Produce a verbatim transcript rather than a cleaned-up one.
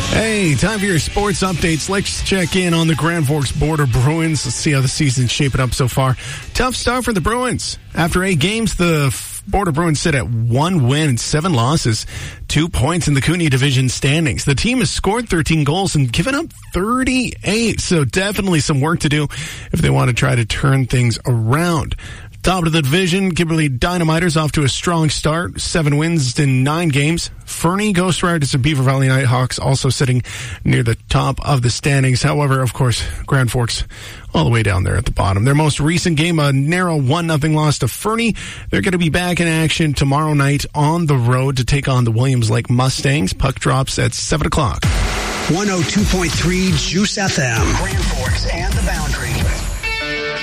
Hey, time for your sports updates. Let's check in on the Grand Forks Border Bruins. Let's see how the season's shaping up so far. Tough start for the Bruins. After eight games, the Border Bruins sit at one win and seven losses, two points in the Cooney Division standings. The team has scored thirteen goals and given up thirty-eight, so definitely some work to do if they want to try to turn things around. Top of the division, Kimberly Dynamiters off to a strong start. Seven wins in nine games. Fernie Ghost Riders and Beaver Valley Nighthawks also sitting near the top of the standings. However, of course, Grand Forks all the way down there at the bottom. Their most recent game, a narrow one nothing loss to Fernie. They're going to be back in action tomorrow night on the road to take on the Williams Lake Mustangs. Puck drops at seven o'clock. one oh two point three Juice F M. Grand Forks and the Boundary.